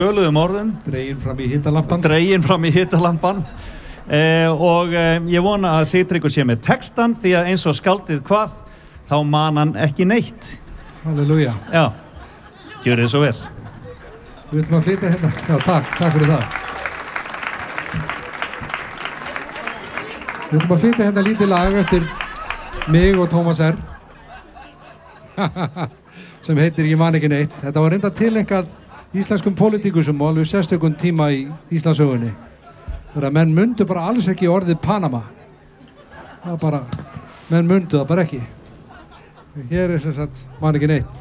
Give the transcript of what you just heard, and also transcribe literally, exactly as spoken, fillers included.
Töluðum orðum. Dregin fram í hitalampan. Dregin fram í hitalampan. Eh, og eh, ég vona að Sigtryggur sé með textan því að eins og skáldið hvað, þá man hann ekki neitt. Halleluja. Já, gjörið svo vel. Við ætlum að flytja hérna. Já, takk, takk fyrir það. Við ætlum að flytja hérna lítið lag eftir mig og Tómas R. sem heitir Ég man ekki neitt. Þetta var reynda tileinkað íslenskum pólitíkusum og alveg sérstökum tíma í Íslandssögunni. Þegar að menn mundu bara alls ekki orðið Panama. Það var bara, menn mundu það bara ekki. Hér er þess að man ekki neitt.